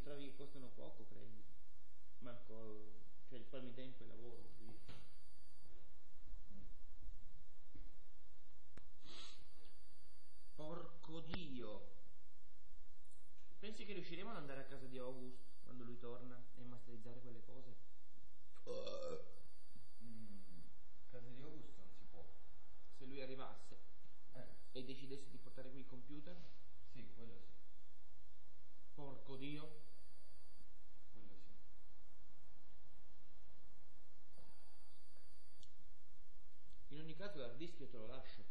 trovi che costano poco, prendi. Cioè risparmi tempo e lavoro. Porco Dio! Pensi che riusciremo ad andare a casa di August quando lui torna e masterizzare quelle cose? Casa di August non si può. Se lui arrivasse e decidesse di portare qui il computer? Sì, quello sì. Porco Dio! Quello sì. In ogni caso l'hard disk io te lo lascio.